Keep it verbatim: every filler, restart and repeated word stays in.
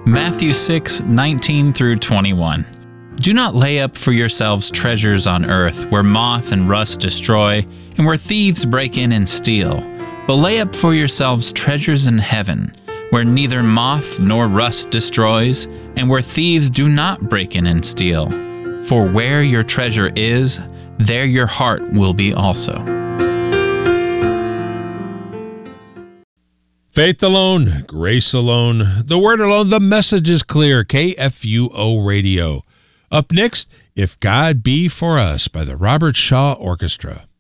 Matthew six nineteen through twenty-one. Do not lay up for yourselves treasures on earth, where moth and rust destroy, and where thieves break in and steal. But lay up for yourselves treasures in heaven, where neither moth nor rust destroys, and where thieves do not break in and steal. For where your treasure is, there your heart will be also. Faith alone, grace alone, the word alone, the message is clear. K F U O Radio. Up next, If God Be For Us by the Robert Shaw Orchestra.